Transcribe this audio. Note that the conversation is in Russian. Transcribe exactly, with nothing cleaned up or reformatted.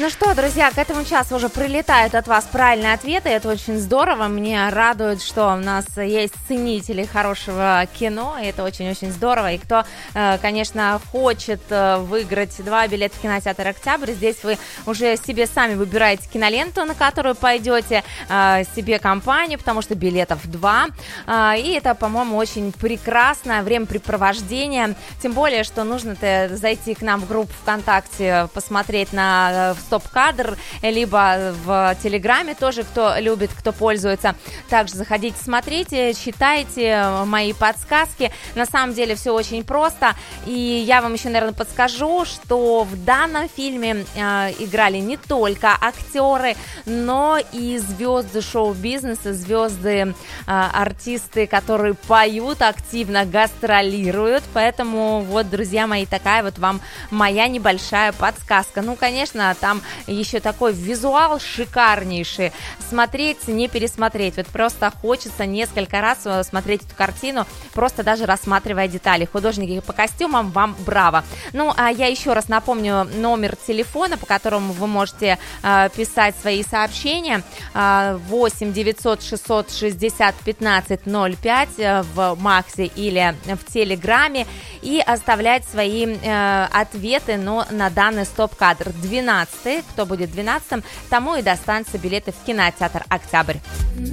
Ну что, друзья, к этому часу уже прилетают от вас правильные ответы, это очень здорово, мне радует, что у нас есть ценители хорошего кино, и это очень-очень здорово, и кто, конечно, хочет выиграть два билета в кинотеатр «Октябрь», здесь вы уже себе сами выбираете киноленту, на которую пойдете, себе компанию, потому что билетов два, и это, по-моему, очень прекрасное времяпрепровождение, тем более, что нужно-то зайти к нам в группу ВКонтакте, посмотреть на стоп-кадр, либо в Телеграме тоже, кто любит, кто пользуется. Также заходите, смотрите, читайте мои подсказки. На самом деле все очень просто. И я вам еще, наверное, подскажу, что в данном фильме э, играли не только актеры, но и звезды шоу-бизнеса, звезды, э, артисты, которые поют активно, гастролируют. Поэтому вот, друзья мои, такая вот вам моя небольшая подсказка. Ну, конечно, там еще такой визуал шикарнейший. Смотреть, не пересмотреть. Вот просто хочется несколько раз смотреть эту картину, просто даже рассматривая детали. Художники по костюмам, вам браво. Ну, а я еще раз напомню номер телефона, по которому вы можете э, писать свои сообщения. Э, восемь девятьсот шестьсот шестьдесят пятнадцать ноль пять э, в Максе или в Телеграме и оставлять свои э, ответы, но на данный стоп-кадр. двенадцатый, кто будет двенадцатым, тому и достанутся билеты в кинотеатр «Октябрь».